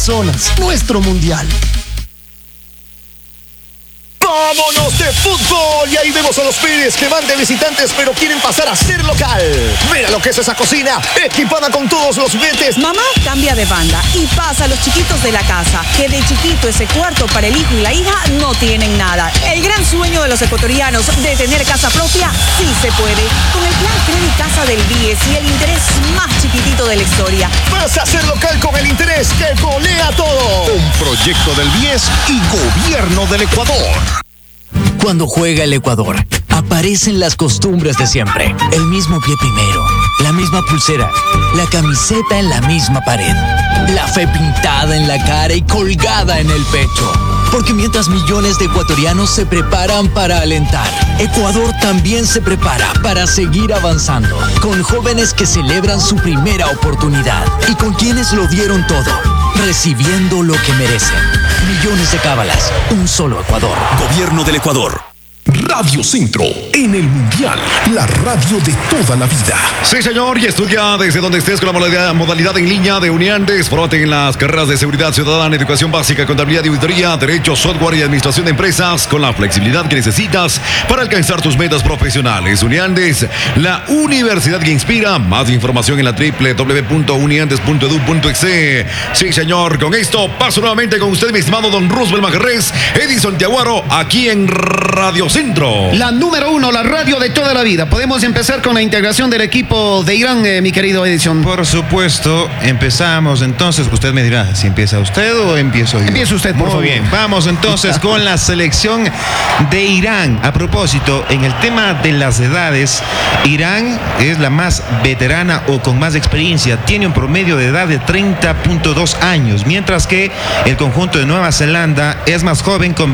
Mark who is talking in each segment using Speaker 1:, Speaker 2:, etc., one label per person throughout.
Speaker 1: Zonas, nuestro mundial.
Speaker 2: ¡Vámonos de fútbol! Y ahí vemos a los Pérez que van de visitantes pero quieren pasar a ser local. Mira lo que es esa cocina, equipada con todos los juguetes.
Speaker 3: Mamá cambia de banda y pasa a los chiquitos de la casa, que de chiquito ese cuarto para el hijo y la hija no tienen nada. El gran sueño de los ecuatorianos de tener casa propia sí se puede. Con el plan Credit Casa del BIES y el interés más chiquitito de la historia.
Speaker 2: Vas a ser local con el interés que golea todo.
Speaker 4: Un proyecto del BIES y Gobierno del Ecuador.
Speaker 5: Cuando juega el Ecuador, aparecen las costumbres de siempre. El mismo pie primero, la misma pulsera, la camiseta en la misma pared, la fe pintada en la cara y colgada en el pecho. Porque mientras millones de ecuatorianos se preparan para alentar, Ecuador también se prepara para seguir avanzando, con jóvenes que celebran su primera oportunidad y con quienes lo dieron todo, recibiendo lo que merecen. Millones de cábalas, un solo Ecuador.
Speaker 4: Gobierno del Ecuador.
Speaker 6: Radio Centro, en el Mundial, la radio de toda la vida.
Speaker 7: Sí, señor, y estudia desde donde estés con la modalidad en línea de Uniandes. Fórmate en las carreras de seguridad ciudadana, educación básica, contabilidad y auditoría, derecho, software y administración de empresas, con la flexibilidad que necesitas para alcanzar tus metas profesionales. Uniandes, la universidad que inspira. Más información en la www.uniandes.edu.es. Sí, señor, con esto paso nuevamente con usted, mi estimado don Roosevelt Majerrez, Edison Tiaguaro, aquí en Radio Centro.
Speaker 8: La número 1, la radio de toda la vida. Podemos empezar con la integración del equipo de Irán, mi querido Edison.
Speaker 9: Por supuesto, empezamos entonces. Usted me dirá si empieza usted o empiezo yo.
Speaker 8: Empieza usted, por favor.
Speaker 9: Muy bien, vamos entonces con la selección de Irán. A propósito, en el tema de las edades, Irán es la más veterana o con más experiencia. Tiene un promedio de edad de 30.2 años, mientras que el conjunto de Nueva Zelanda es más joven con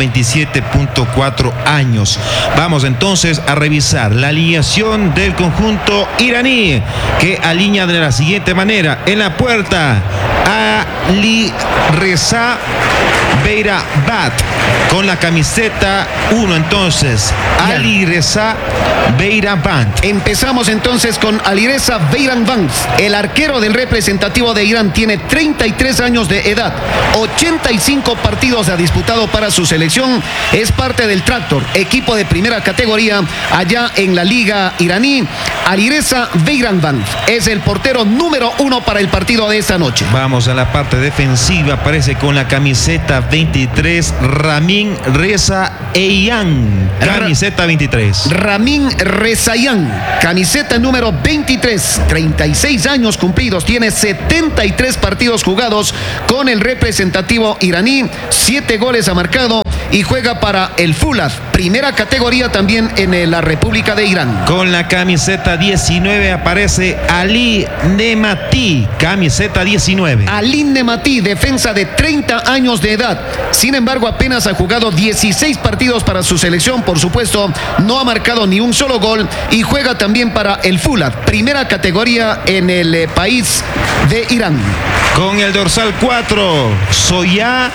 Speaker 9: 27.4 años. Vamos entonces a revisar la alineación del conjunto iraní, que alinea de la siguiente manera. En la puerta, Ali Reza Beirabat con la camiseta 1. Entonces, Ali Reza Beirabat.
Speaker 8: Empezamos entonces con Ali Reza Beirabat. El arquero del representativo de Irán tiene 33 años de edad. 85 partidos ha disputado para su selección. Es parte del Tractor, equipo de primera categoría allá en la liga iraní. Ali Reza Beirabat es el portero número 1 para el partido de esta noche.
Speaker 9: Vamos a la parte defensiva. Aparece con la camiseta 23 Ramin Reza Eyán, camiseta 23.
Speaker 8: Ramin Rezayán, camiseta número 23, 36 años cumplidos, tiene 73 partidos jugados con el representativo iraní, 7 goles ha marcado y juega para el Fulad, primera categoría también en la República de Irán.
Speaker 9: Con la camiseta 19 aparece Ali Nemati, camiseta 19.
Speaker 8: Ali Nemati, defensa de 30 años de edad. Sin embargo, apenas ha jugado 16 partidos para su selección, por supuesto, no ha marcado ni un solo gol y juega también para el Fulad, primera categoría en el país de Irán.
Speaker 9: Con el dorsal 4, Soya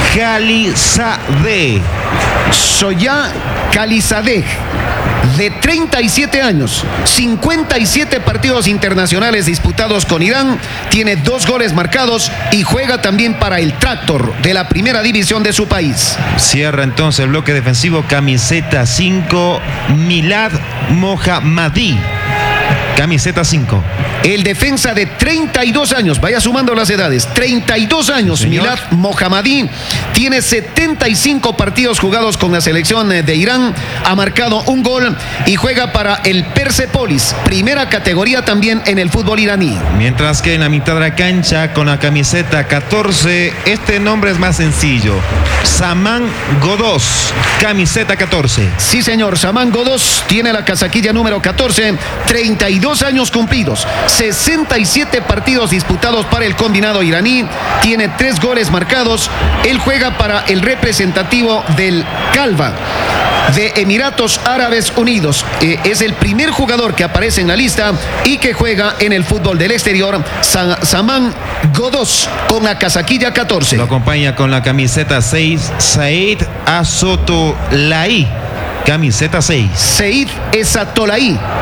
Speaker 9: Khalizadeh.
Speaker 8: Soya Khalizadeh, de 37 años, 57 partidos internacionales disputados con Irán, tiene 2 goles marcados y juega también para el Tractor de la primera división de su país.
Speaker 9: Cierra entonces el bloque defensivo, camiseta 5, Milad Mohammadi, camiseta 5.
Speaker 8: El defensa de 32 años, vaya sumando las edades, 32 años, sí, Milad Mohammadi, tiene 75 partidos jugados con la selección de Irán, ha marcado un gol y juega para el Persepolis, primera categoría también en el fútbol iraní.
Speaker 9: Mientras que en la mitad de la cancha, con la camiseta 14, este nombre es más sencillo, Saman Godos, camiseta 14.
Speaker 8: Sí, señor, Saman Godos tiene la casaquilla número 14, 32 años cumplidos, 67 partidos disputados para el combinado iraní, tiene 3 goles marcados. Él juega para el representativo del Calva de Emiratos Árabes Unidos. Es el primer jugador que aparece en la lista y que juega en el fútbol del exterior, Saman Godos, con la casaquilla 14.
Speaker 9: Lo acompaña con la camiseta 6, Said Azotolai, camiseta 6.
Speaker 8: Said Ezatolai,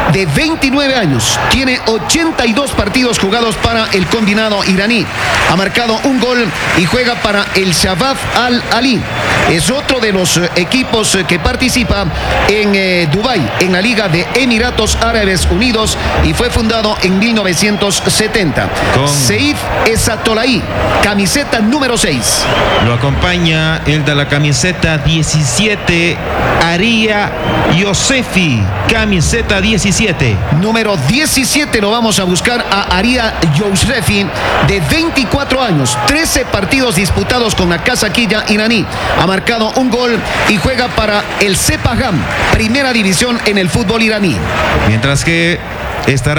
Speaker 8: de 29 años. Tiene 82 partidos jugados para el combinado iraní. Ha marcado un gol y juega para el Shabab Al-Ali. Es otro de los equipos que participa en Dubái, en la Liga de Emiratos Árabes Unidos, y fue fundado en 1970. Seif Esatolaí, camiseta número 6.
Speaker 9: Lo acompaña el de la camiseta 17, Aria Yosefi, camiseta 17.
Speaker 8: Número 17 lo vamos a buscar a Aria Yosefi, de 24 años, 13 partidos disputados con la casaquilla iraní. Ha marcado un gol y juega para el Sepaham, primera división en el fútbol iraní.
Speaker 9: Mientras que estará